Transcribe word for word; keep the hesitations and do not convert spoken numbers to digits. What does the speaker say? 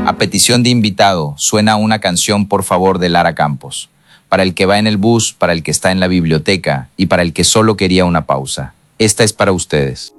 A petición de invitado, suena una canción Por favor de Lara Campos. Para el que va en el bus, para el que está en la biblioteca y para el que solo quería una pausa. Esta es para ustedes.